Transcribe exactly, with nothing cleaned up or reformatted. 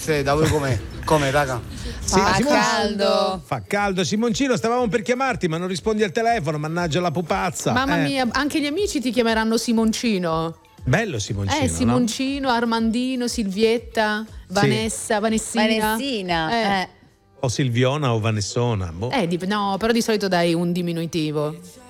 forse da voi com'è? Come, raga? Sì, Fa Simon- caldo. Fa caldo. Simoncino, stavamo per chiamarti, ma non rispondi al telefono, mannaggia la pupazza. Mamma Eh, mia, anche gli amici ti chiameranno Simoncino. Bello Simoncino, Eh, no? Simoncino, Armandino, Silvietta, Vanessa, Vanessina. Vanessina, Eh. eh. O Silviona o Vanessona. Boh. Eh, dip- no, però di solito dai un diminutivo.